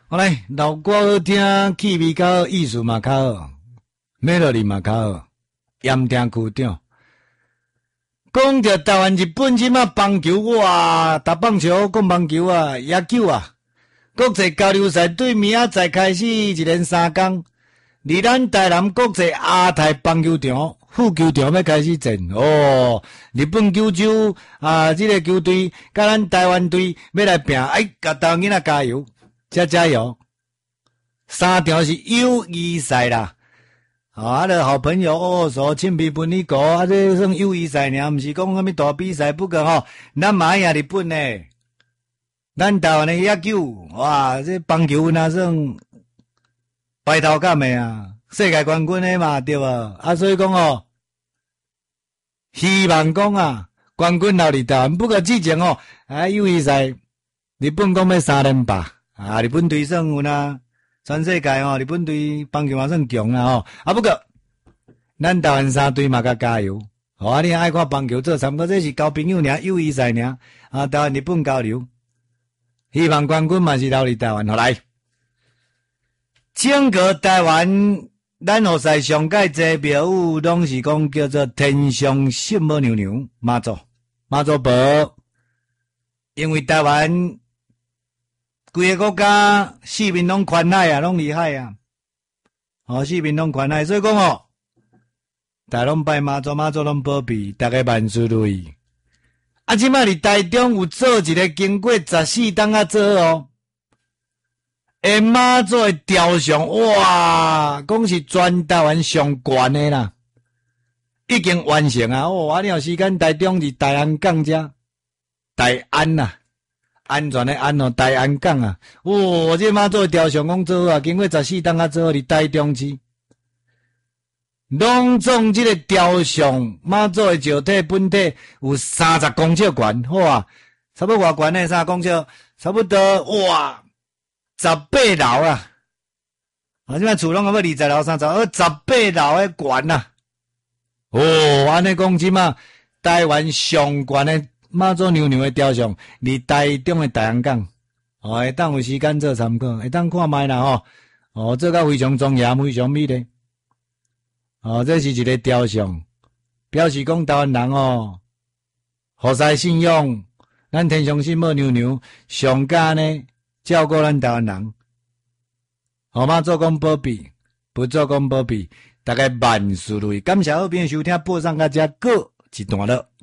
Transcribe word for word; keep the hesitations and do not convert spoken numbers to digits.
好来，老歌好听，气味较好，意思嘛较好，melody里嘛较好，严听区长。讲着台湾日本即马棒球哇，打棒球讲棒球啊，野球啊，国际交流赛对明仔载开始一连三天，离咱台南国际亚太棒球场副球场要开始战哦。日本球手啊，这个球队甲咱台湾队要来拼，哎，甲台湾囡仔加油，加加油！三场是友谊赛啦。啊，个好朋友哦，所亲密分你个，啊，这算友谊赛尔，毋是讲啥物大比赛。不过吼，咱嘛赢日本呢，咱台湾的野球，哇，这棒球那算白头感的啊，世界冠军的嘛，对吧？啊，所以讲哦，希望讲啊，冠军留伫台湾。不过之前哦，啊，友谊赛日本讲要三连霸，啊，日本队算有啦。全世界哦，日本队棒球嘛算强啦吼，啊不过咱台湾三队嘛甲加油，好啊！你爱看棒球做参过，这是交朋友尔，友谊赛尔啊！台湾日本交流，希望冠军嘛是留伫台湾，好来。整个台湾咱学赛上届这庙宇拢是讲叫做天上圣母娘娘妈祖妈祖婆，因为台湾。规个国家四面拢宽海啊，拢厉害啊！哦，四面拢宽海，所以讲哦，大拢拜妈祖，妈祖拢保庇，大家万事如意。啊，即摆伫台中有做一个经过十四档啊做哦，诶，妈祖的雕像，哇，讲是全台湾上悬的啦，已经完成啊！哦，啊，你有时间台中伫大安港遮，大安呐、啊。安全的安哦，大安港啊！哦，这妈祖雕像讲做啊，经过十四档啊做伫台中市，拢总这个雕像妈祖的石体本体有三十公尺悬，好啊，差不多偌悬呢？三十公尺，差不多哇，十八楼啊！啊，即摆厝拢差不多二十楼、三十楼，十八楼的悬啊！哦，安尼讲即嘛，台湾上悬的。妈祖娘娘的雕像，伫台中的大安港，哦，会当有时间做参考，会当看卖啦吼，哦，做甲非常庄严，非常美丽，哦，这是一个雕像，表示讲台湾人哦，好塞信仰，咱天上圣母娘娘上加呢照顾咱台湾人，好妈祖讲保庇，不做讲保庇，大家万事如意，感谢好朋友收听，播送到这个一段落。